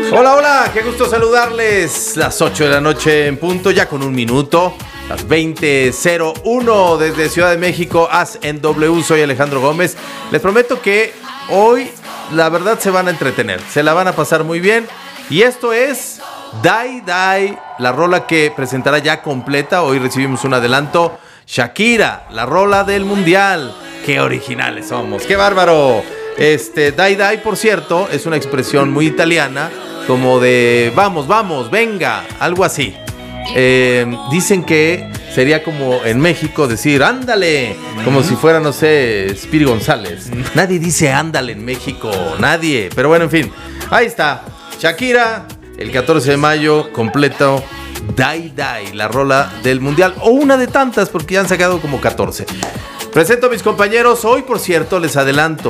Hola, hola, qué gusto saludarles. Las 8 de la noche en punto, ya con un minuto. Las 20:01 desde Ciudad de México, As en W. Soy Alejandro Gómez. Les prometo que hoy, la verdad, se van a entretener. Se la van a pasar muy bien. Y esto es Die Die, la rola que presentará ya completa. Hoy recibimos un adelanto. Shakira, la rola del Mundial. Qué originales somos, qué bárbaro. Die Die, por cierto, es una expresión muy italiana, como de vamos, vamos, venga, algo así. Dicen que sería como en México decir ándale, como si fuera, no sé, Speedy González. Nadie dice ándale en México, nadie. Pero bueno, en fin, ahí está. Shakira, el 14 de mayo, completo. Die Die, la rola del Mundial, o una de tantas, porque ya han sacado como 14. Presento a mis compañeros. Hoy, por cierto, les adelanto,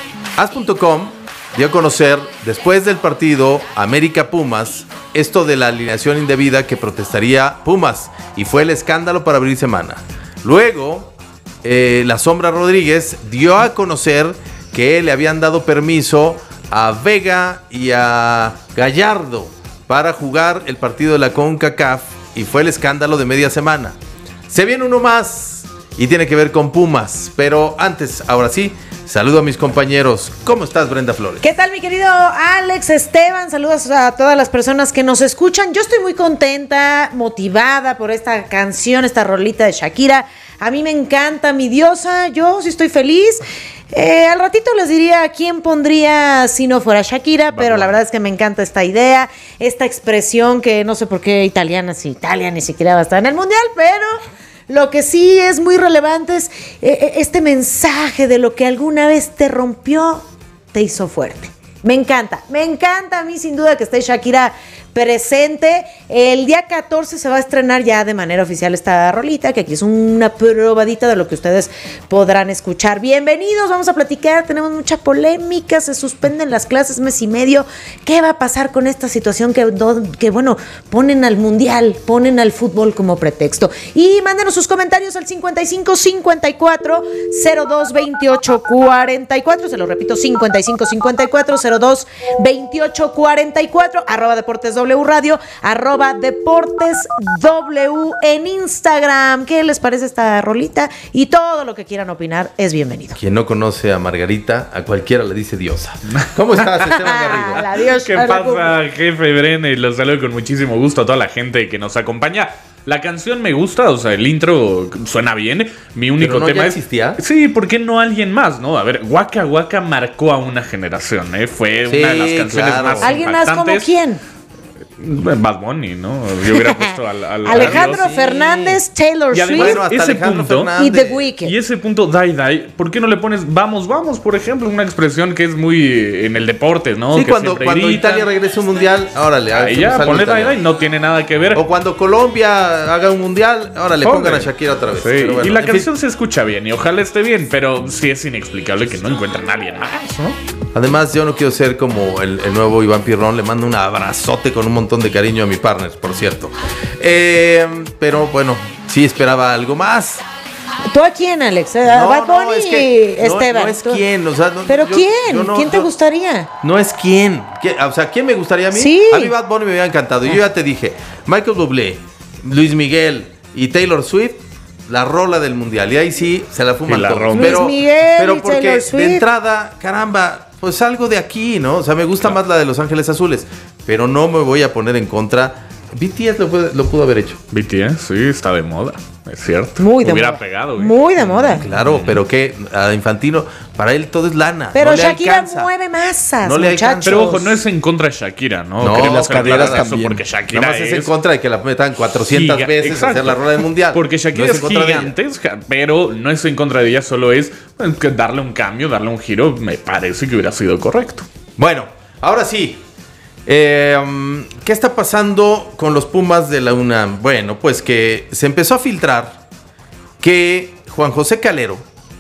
As.com dio a conocer, después del partido América-Pumas, esto de la alineación indebida que protestaría Pumas, y fue el escándalo para abrir semana. Luego, la Sombra Rodríguez dio a conocer que le habían dado permiso a Vega y a Gallardo para jugar el partido de la CONCACAF, y fue el escándalo de media semana. Se viene uno más y tiene que ver con Pumas, pero antes, ahora sí, saludo a mis compañeros. ¿Cómo estás, Brenda Flores? ¿Qué tal, mi querido Alex, Esteban? Saludos a todas las personas que nos escuchan. Yo estoy muy contenta, motivada por esta canción, esta rolita de Shakira. A mí me encanta, mi diosa. Yo sí estoy feliz. Al ratito les diría quién pondría si no fuera Shakira, pero la verdad es que me encanta esta idea, esta expresión que no sé por qué Italia ni siquiera va a estar en el Mundial, pero lo que sí es muy relevante es este mensaje de lo que alguna vez te rompió, te hizo fuerte. Me encanta a mí sin duda que esté Shakira presente. El día 14 se va a estrenar ya de manera oficial esta rolita, que aquí es una probadita de lo que ustedes podrán escuchar. Bienvenidos, vamos a platicar, tenemos mucha polémica, se suspenden las clases mes y medio. ¿Qué va a pasar con esta situación que bueno, ponen al Mundial, ponen al fútbol como pretexto? Y mándenos sus comentarios al 55 54 02 28 44, se lo repito, 55 54 02 28 44, @Deportes W Radio, @Deportes W en Instagram. ¿Qué les parece esta rolita? Y todo lo que quieran opinar es bienvenido. Quien no conoce a Margarita, a cualquiera le dice diosa. ¿Cómo estás, Esteban Garrido? La diosa. ¿Qué pasa, jefe Bren? Y los saludo con muchísimo gusto a toda la gente que nos acompaña. La canción me gusta, o sea, el intro suena bien. Mi único tema ya es... existía. Sí, ¿por qué no alguien más, no? A ver, Waka Waka marcó a una generación, ¿eh? Fue una de las canciones más ¿Alguien más como quién? Bad Bunny, ¿no? Yo hubiera puesto al Alejandro Fernández, Taylor Swift, Bueno, hasta ese Alejandro punto Fernández. y The Weeknd. Y ese punto, Die Die, ¿por qué no le pones vamos, vamos, por ejemplo? Una expresión que es muy en el deporte, ¿no? Sí, que cuando Italia regrese a un mundial, órale. Ahí ya, ponle Die Die, no tiene nada que ver. O cuando Colombia haga un mundial, órale, pongan a Shakira otra vez. Sí, Pero bueno, y la canción se escucha bien y ojalá esté bien, pero sí es inexplicable que no encuentren a alguien más, ¿no? Además, yo no quiero ser como el nuevo Iván Pirrón. Le mando un abrazote con un montón de cariño a mi partner, por cierto. Pero bueno, sí esperaba algo más. ¿Tú a quién, Alex? Bad Bunny y Esteban. No es quién, o sea, ¿Pero quién? ¿Quién te gustaría? No es quién. O sea, ¿quién me gustaría a mí? Sí. A mí Bad Bunny me había encantado. Yo ya te dije, Michael Bublé, Luis Miguel y Taylor Swift, la rola del Mundial. Y ahí sí se la fuman todos. Luis Miguel pero y porque Taylor Swift. de entrada, caramba, pues algo de aquí, ¿no? O sea, me gusta más la de Los Ángeles Azules, pero no me voy a poner en contra. BTS lo pudo haber hecho. BTS, sí, está de moda, es cierto. Muy de Hubiera moda. pegado. Muy de moda. Claro, pero que a Infantino, para él todo es lana. Pero no le Shakira alcanza. mueve masas, No le muchachos. alcanza. Pero ojo, no es en contra de Shakira, ¿no? No, Queremos las aclarar carreras eso también. porque Shakira Nada más es en contra de que la metan 400 veces a exacto. hacer la rola del Mundial. Porque Shakira No es en contra de ella. gigantesca, pero no es en contra de ella, solo es que darle un cambio, darle un giro, me parece que hubiera sido correcto. Bueno, ahora sí. ¿Qué está pasando con los Pumas de la UNAM? Bueno, pues que se empezó a filtrar que Juan José Calero,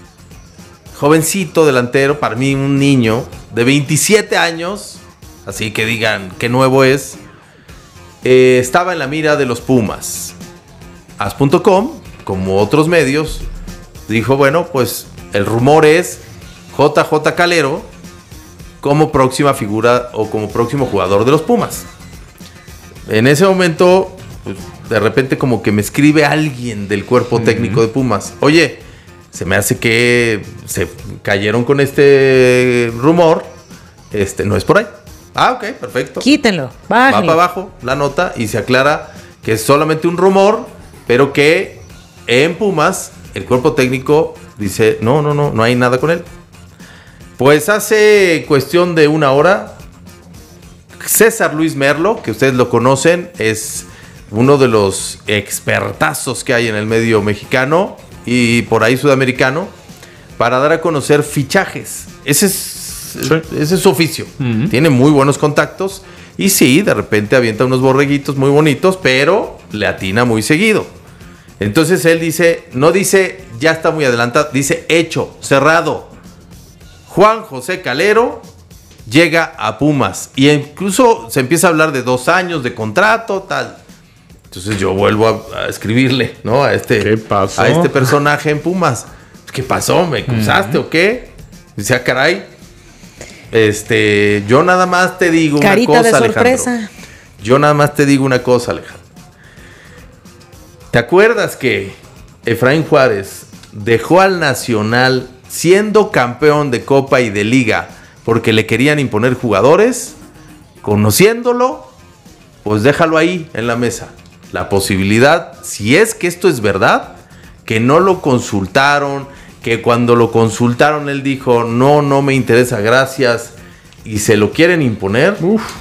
jovencito delantero, para mí un niño de 27 años, así que digan qué nuevo es, estaba en la mira de los Pumas. As.com, como otros medios, dijo, bueno, pues el rumor es JJ Calero como próxima figura o como próximo jugador de los Pumas. En ese momento, pues, de repente como que me escribe alguien del cuerpo técnico de Pumas. Oye, se me hace que se cayeron con este rumor. No es por ahí. Ah, ok, perfecto. Quítenlo, Va bájenlo. para abajo la nota y se aclara que es solamente un rumor, pero que en Pumas el cuerpo técnico dice, no hay nada con él. Pues hace cuestión de una hora, César Luis Merlo, que ustedes lo conocen, es uno de los expertazos que hay en el medio mexicano y por ahí sudamericano, para dar a conocer fichajes. Ese es su oficio. Tiene muy buenos contactos y sí, de repente avienta unos borreguitos muy bonitos, pero le atina muy seguido. Entonces él dice, no dice ya está muy adelantado, dice hecho, cerrado. Juan José Calero llega a Pumas y incluso se empieza a hablar de 2 años de contrato, tal. Entonces yo vuelvo a escribirle, ¿no? ¿Qué pasó? A este personaje en Pumas. ¿Qué pasó? ¿Me acusaste o qué? Dice, caray. Yo nada más te digo Carita una cosa, de sorpresa. Alejandro. Yo nada más te digo una cosa, Alejandro. ¿Te acuerdas que Efraín Juárez dejó al Nacional siendo campeón de Copa y de Liga porque le querían imponer jugadores? Conociéndolo, pues déjalo ahí en la mesa. La posibilidad, si es que esto es verdad, que no lo consultaron, que cuando lo consultaron él dijo, no me interesa, gracias, y se lo quieren imponer.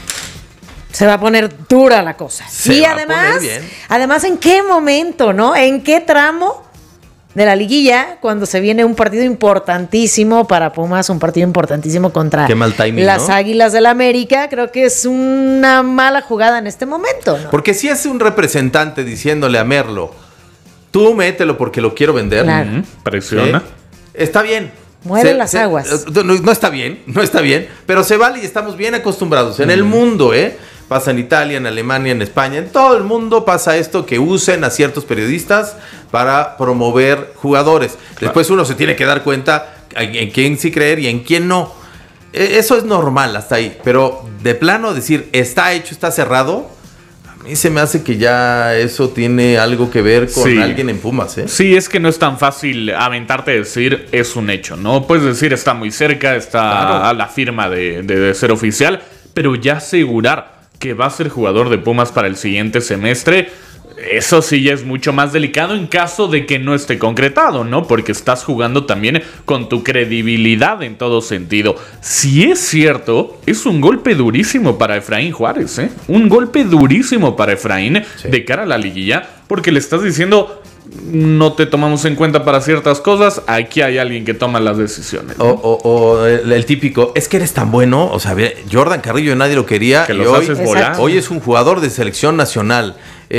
Se va a poner dura la cosa. Se Y va a poner bien. además, ¿en qué momento, no? ¿En qué tramo de la liguilla, cuando se viene un partido importantísimo para Pumas, un partido importantísimo contra Qué mal timing, las ¿no? Águilas del América? Creo que es una mala jugada en este momento, ¿no? Porque si es un representante diciéndole a Merlo, tú mételo porque lo quiero vender. Claro. Presiona. Está bien. Mueve las aguas. No está bien, pero se vale y estamos bien acostumbrados. En el mundo, pasa en Italia, en Alemania, en España, en todo el mundo pasa esto, que usen a ciertos periodistas para promover jugadores. Después uno se tiene que dar cuenta en quién sí creer y en quién no. Eso es normal hasta ahí, pero de plano decir está hecho, está cerrado, a mí se me hace que ya eso tiene algo que ver con alguien en Pumas, ¿eh? Sí, es que no es tan fácil aventarte a decir es un hecho, ¿no? Puedes decir está muy cerca, está Claro. a la firma de ser oficial, pero ya asegurar que va a ser jugador de Pumas para el siguiente semestre, eso sí ya es mucho más delicado en caso de que no esté concretado, ¿no? Porque estás jugando también con tu credibilidad en todo sentido. Si es cierto, es un golpe durísimo para Efraín Juárez, ¿eh? Un golpe durísimo para Efraín de cara a la liguilla, porque le estás diciendo, no te tomamos en cuenta para ciertas cosas, aquí hay alguien que toma las decisiones, ¿no? O el típico, es que eres tan bueno, o sea, Jordan Carrillo nadie lo quería Que y los hoy, haces volar. hoy es un jugador de selección nacional.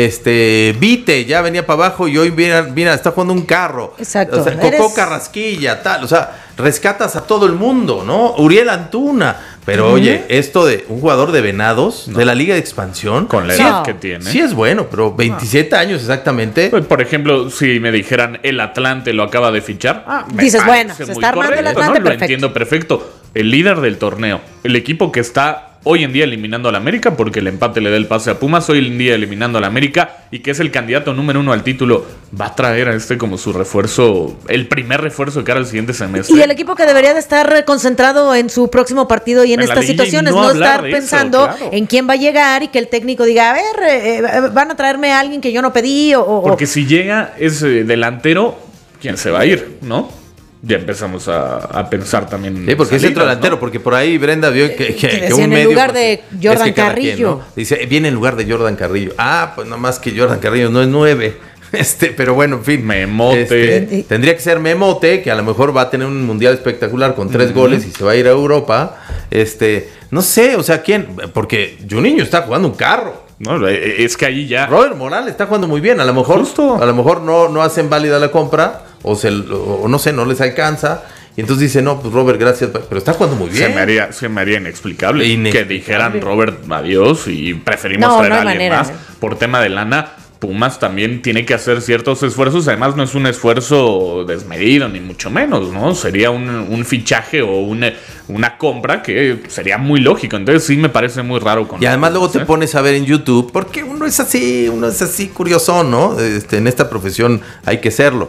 Vite ya venía para abajo y hoy viene, está jugando un carro. Exacto. O sea, Coco Carrasquilla, tal, o sea, rescatas a todo el mundo, ¿no? Uriel Antuna, pero oye, esto de un jugador de Venados, de la Liga de Expansión, Con la sí edad es- que tiene. Sí es bueno, pero 27 años exactamente. Pues, por ejemplo, si me dijeran el Atlante lo acaba de fichar, me Dices, parece bueno, se muy está armando el correcto, Atlante, ¿no? Lo perfecto. entiendo perfecto. El líder del torneo, el equipo que está hoy en día eliminando al América, porque el empate le da el pase a Pumas, hoy en día eliminando al América, y que es el candidato número 1 al título, va a traer a como su refuerzo, el primer refuerzo de cara al siguiente semestre. Y el equipo que debería de estar concentrado en su próximo partido y en En la estas liguilla y situaciones, no no hablar estar de eso, pensando claro. en quién va a llegar y que el técnico diga, a ver, van a traerme a alguien que yo no pedí Porque si llega ese delantero, ¿quién se va a ir, no? Ya empezamos a pensar también. Sí, porque es salidas, centro delantero, ¿no? porque por ahí Brenda vio que decía un en medio. lugar de pues, Jordan es que cada quien, Carrillo. ¿no? Dice, viene en lugar de Jordan Carrillo. Ah, pues nomás que Jordan Carrillo no es 9. Pero bueno, en fin. Memote. Tendría que ser Memote, que a lo mejor va a tener un mundial espectacular con 3 goles y se va a ir a Europa. No sé, o sea, ¿quién? Porque Juninho está jugando un carro. No, es que ahí ya. Robert Morales está jugando muy bien. A lo mejor, Justo. no hacen válida la compra o no sé, no les alcanza. Y entonces dice, no, pues Robert, gracias, pero está jugando muy bien. Se me haría inexplicable, Inexplicable. que dijeran Robert adiós y preferimos No, traer no a hay alguien manera, más por tema de lana. Pumas también tiene que hacer ciertos esfuerzos. Además, no es un esfuerzo desmedido, ni mucho menos, ¿no? Sería un fichaje o un una compra que sería muy lógico. Entonces sí me parece muy raro. Y además luego te pones a ver en YouTube, porque uno es así curiosón, ¿no? En esta profesión hay que serlo.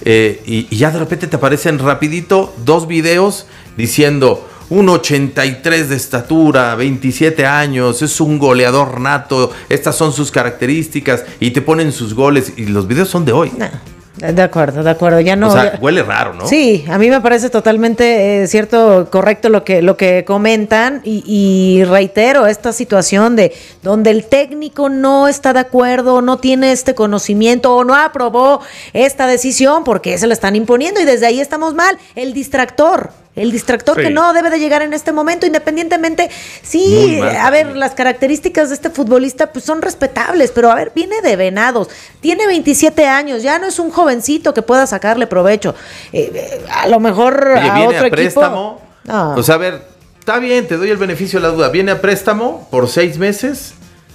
Y ya de repente te aparecen rapidito 2 videos diciendo 1.83 de estatura, 27 años, es un goleador nato, estas son sus características, y te ponen sus goles, y los videos son de hoy. No. De acuerdo, ya no. O sea, huele raro, ¿no? Sí, a mí me parece totalmente correcto lo que comentan y reitero esta situación de donde el técnico no está de acuerdo, no tiene este conocimiento o no aprobó esta decisión porque se la están imponiendo y desde ahí estamos mal. El distractor sí, que no debe de llegar en este momento, independientemente, sí, mal, a ver, las características de este futbolista pues son respetables, pero a ver, viene de Venados, tiene 27 años, ya no es un jovencito que pueda sacarle provecho, a lo mejor a otro equipo. Préstamo, no. O sea, a ver, está bien, te doy el beneficio de la duda, viene a préstamo por 6 meses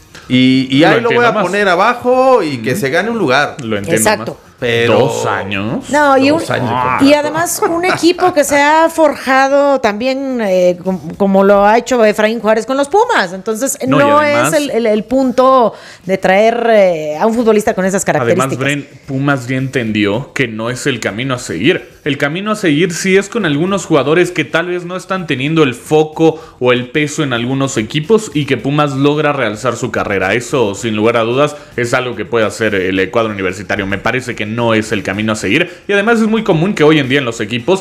y ahí lo voy a poner abajo y que se gane un lugar. Lo entiendo. Exacto. Más. Pero 2 años. No, y además un equipo que se ha forjado también como lo ha hecho Efraín Juárez con los Pumas. Entonces no además, es el punto de traer a un futbolista con esas características. Además, Bren, Pumas ya entendió que no es el camino a seguir. El camino a seguir sí es con algunos jugadores que tal vez no están teniendo el foco o el peso en algunos equipos y que Pumas logra realzar su carrera. Eso, sin lugar a dudas, es algo que puede hacer el cuadro universitario. Me parece que no es el camino a seguir. Y además es muy común que hoy en día en los equipos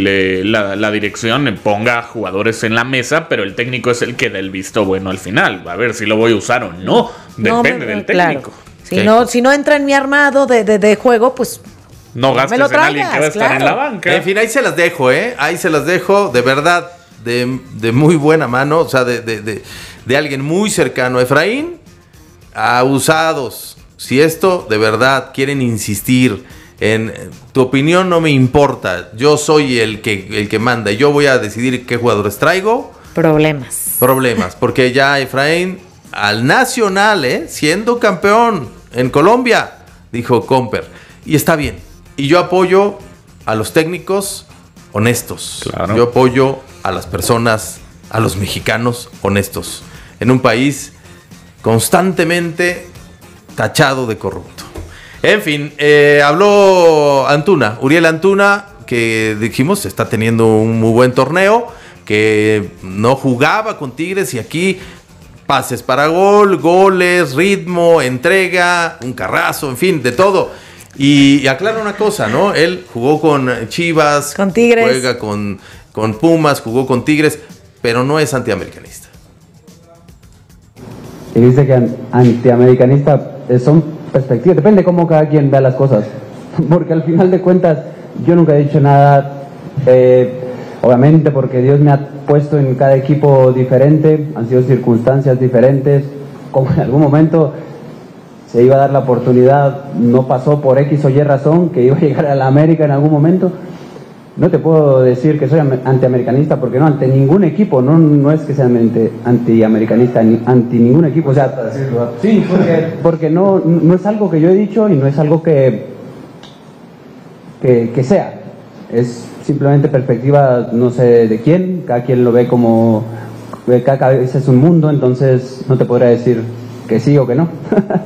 la dirección ponga jugadores en la mesa, pero el técnico es el que da el visto bueno al final. A ver si lo voy a usar o no. Depende del técnico. Claro. Si no entra en mi armado de juego, pues no gastes en alguien que va a estar en la banca. En fin, ahí se las dejo, ahí se las dejo, de verdad, de muy buena mano, o sea, de alguien muy cercano a Efraín, abusados. Si esto de verdad quieren insistir en tu opinión, no me importa, yo soy el que manda, yo voy a decidir qué jugadores traigo. Problemas, porque ya Efraín al Nacional, siendo campeón en Colombia, dijo Comper, y está bien. Y yo apoyo a los técnicos honestos. Claro. Yo apoyo a las personas, a los mexicanos honestos, en un país constantemente tachado de corrupto. En fin, habló Uriel Antuna, que dijimos está teniendo un muy buen torneo, que no jugaba con Tigres y aquí pases para goles, ritmo, entrega, un carrazo, en fin, de todo. Y aclara una cosa, ¿no? Él jugó con Chivas, con Tigres, juega con Pumas, jugó con Tigres, pero no es antiamericanista. Y dice que antiamericanista son perspectivas, depende cómo cada quien vea las cosas, porque al final de cuentas yo nunca he dicho nada, obviamente porque Dios me ha puesto en cada equipo diferente, han sido circunstancias diferentes, como en algún momento se iba a dar la oportunidad, no pasó por X o Y razón, que iba a llegar a la América en algún momento. No te puedo decir que soy antiamericanista, porque no, ante ningún equipo, no es que sea antiamericanista, anti ningún equipo, o sea, sí, porque no es algo que yo he dicho y no es algo que sea, es simplemente perspectiva, no sé de quién, cada quien lo ve como, cada cabeza es un mundo, entonces no te podría decir que sí o que no.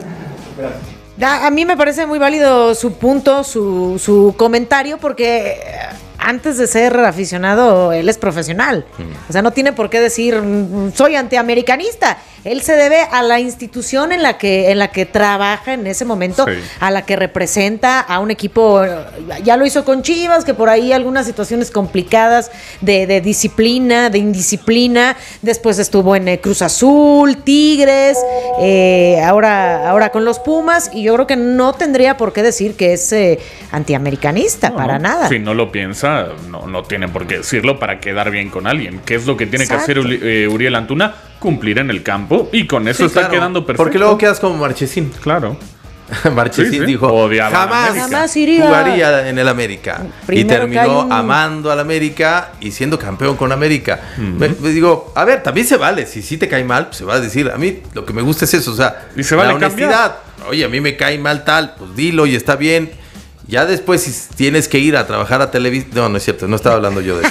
A mí me parece muy válido su punto, su comentario, porque antes de ser aficionado, él es profesional. O sea, no tiene por qué decir, soy antiamericanista. Él se debe a la institución en la que trabaja en ese momento, sí, a la que representa a un equipo. Ya lo hizo con Chivas, que por ahí algunas situaciones complicadas de disciplina, de indisciplina. Después estuvo en Cruz Azul, Tigres, ahora con los Pumas, y yo creo que no tendría por qué decir que es antiamericanista, para nada. Si no lo piensa, no tiene por qué decirlo para quedar bien con alguien. ¿Qué es lo que tiene que hacer Uriel Antuna? Cumplir en el campo, y con eso está quedando perfecto. Porque luego quedas como Marchesín. Claro. Marchesín dijo, jamás jugaría en el América. Y terminó amando al América y siendo campeón con América. Me digo, a ver, también se vale. Si te cae mal, pues se va a decir, a mí lo que me gusta es eso, o sea, y se vale la honestidad. Cambiar. Oye, a mí me cae mal tal, pues dilo y está bien. Ya después, si tienes que ir a trabajar a televisión... No es cierto, no estaba hablando yo de eso.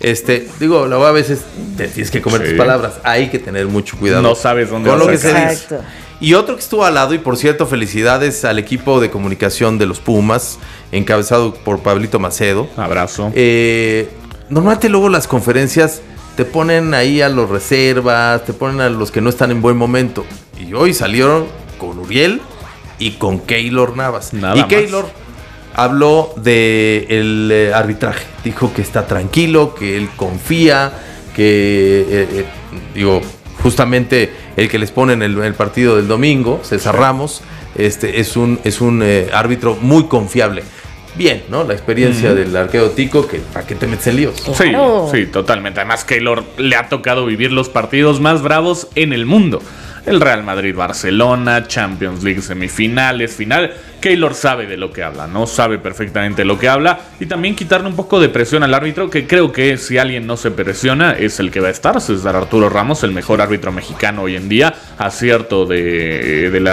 Digo, luego a veces te tienes que comer tus palabras. Hay que tener mucho cuidado. No sabes dónde con vas lo a que se sacar. dice. Y otro que estuvo al lado, y por cierto, felicidades al equipo de comunicación de los Pumas, encabezado por Pablito Macedo. Abrazo. Normalmente luego las conferencias te ponen ahí a los reservas, te ponen a los que no están en buen momento. Y hoy salieron con Uriel y con Keylor Navas. Nada y más. Keylor habló del arbitraje. Dijo que está tranquilo, que él confía, que, justamente el que les pone en el partido del domingo, César Ramos, es un árbitro muy confiable. Bien, ¿no? La experiencia del arquero Tico, que ¿para qué te metes en líos? Claro. Sí, totalmente. Además, Keylor le ha tocado vivir los partidos más bravos en el mundo. El Real Madrid-Barcelona, Champions League semifinales, final. Keylor sabe de lo que habla, ¿no? Sabe perfectamente lo que habla. Y también quitarle un poco de presión al árbitro, que creo que si alguien no se presiona es el que va a estar. César Arturo Ramos, el mejor árbitro mexicano hoy en día. Acierto del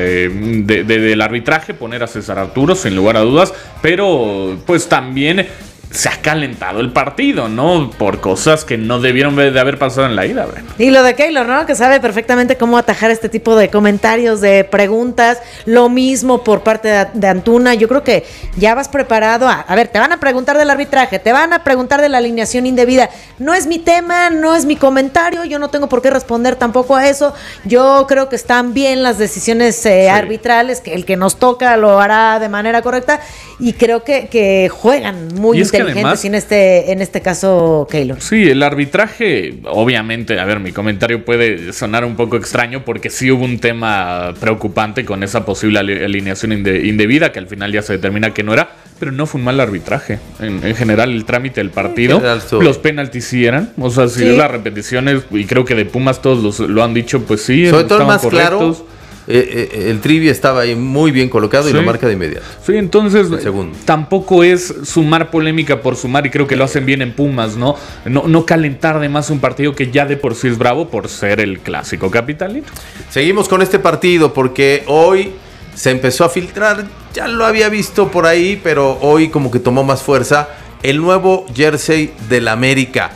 arbitraje, poner a César Arturo sin lugar a dudas. Pero pues también se ha calentado el partido, ¿no? Por cosas que no debieron de haber pasado en la ida, ¿verdad? Y lo de Keylor, ¿no? Que sabe perfectamente cómo atajar este tipo de comentarios, de preguntas. Lo mismo por parte de Antuna. Yo creo que ya vas preparado a ver, te van a preguntar del arbitraje, te van a preguntar de la alineación indebida. No es mi tema, no es mi comentario, yo no tengo por qué responder tampoco a eso. Yo creo que están bien las decisiones arbitrales, que el que nos toca lo hará de manera correcta, y creo que juegan muy inteligentes además, en este caso Keylor. Sí, el arbitraje, obviamente, a ver, mi comentario puede sonar un poco extraño porque sí hubo un tema preocupante con esa posible alineación indebida, que al final ya se determina que no era, pero no fue un mal arbitraje. En general, el trámite del partido, los penaltis sí eran, o sea, si ves las repeticiones, y creo que de Pumas todos lo han dicho, pues sí, sobre todo el más correctos. Claro. El trivia estaba ahí muy bien colocado y lo marca de inmediato. Sí, entonces tampoco es sumar polémica por sumar, y creo que lo hacen bien en Pumas, ¿no? No calentar de más un partido que ya de por sí es bravo por ser el clásico capitalino. Seguimos con este partido porque hoy se empezó a filtrar, ya lo había visto por ahí, pero hoy como que tomó más fuerza el nuevo jersey del América.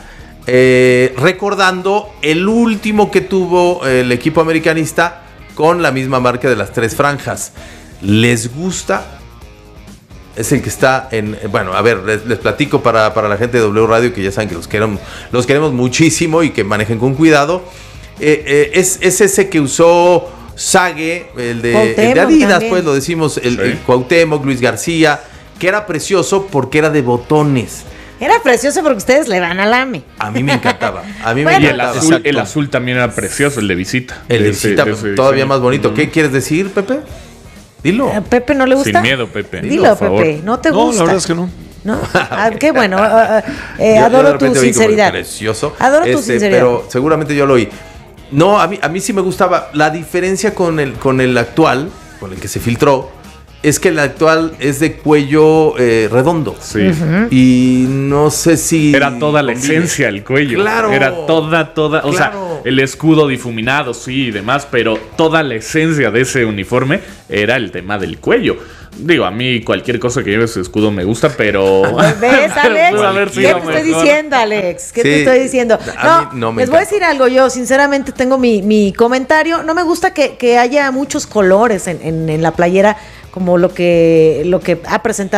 Recordando el último que tuvo el equipo americanista con la misma marca de las 3 franjas. ¿Les gusta? Es el que está en... Bueno, a ver, les platico para la gente de W Radio, que ya saben que los queremos muchísimo y que manejen con cuidado. Es ese que usó Sague, el de Adidas, también. Pues lo decimos, el Cuauhtémoc, Luis García, que era precioso porque era de botones. Era precioso porque ustedes le van al AME. A mí me encantaba. Y el azul también era precioso, el de visita. El de visita, todavía más bonito. ¿Qué quieres decir, Pepe? Dilo. ¿A Pepe no le gusta? Sin miedo, Pepe. Dilo, Pepe. ¿No te gusta? No, la verdad es que no. ¿No? Qué bueno. Adoro tu sinceridad. Precioso. Adoro tu sinceridad. Pero seguramente yo lo oí. No, a mí sí me gustaba. La diferencia con el actual, con el que se filtró, es que el actual es de cuello redondo. Sí. Uh-huh. Y no sé si... Era toda la esencia el cuello. Claro. Era toda. Claro. O sea, el escudo difuminado, sí, y demás, pero toda la esencia de ese uniforme era el tema del cuello. Digo, a mí cualquier cosa que lleve ese escudo me gusta, pero... ¿Ves, Alex? ¿Qué te estoy diciendo, Alex? ¿Qué te estoy diciendo? No, les voy a decir algo. Yo, sinceramente, tengo mi comentario. No me gusta que haya muchos colores en la playera, como lo que ha presentado